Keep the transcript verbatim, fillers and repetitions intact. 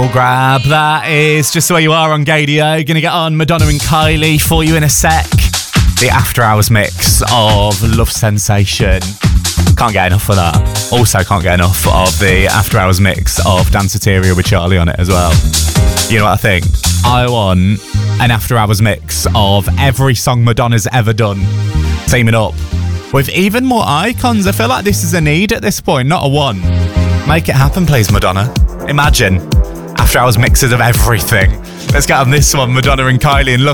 Grab, that is just the way you are on Gadio. Gonna get on Madonna and Kylie for you in a sec. The After Hours mix of Love Sensation. Can't get enough of that. Also can't get enough of the After Hours mix of Danceteria with Charlie on it as well. You know what I think? I want an After Hours mix of every song Madonna's ever done, teaming up with even more icons. I feel like this is a need at this point, not a one. Make it happen, please, Madonna. Imagine After Hours mixes of everything. Let's get on this one, Madonna and Kylie in Love